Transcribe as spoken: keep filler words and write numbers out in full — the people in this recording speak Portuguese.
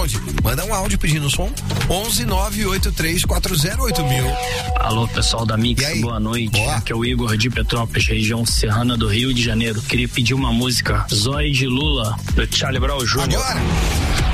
áudio. Manda um áudio pedindo o som. onze nove oito três quatro zero oito mil. Alô, pessoal da Mix, boa noite. Boa. Aqui é o Igor de Petrópolis, região serrana do Rio de Janeiro. Queria pedir uma música, Zóio de Lula, do Charlie Brown Júnior Agora!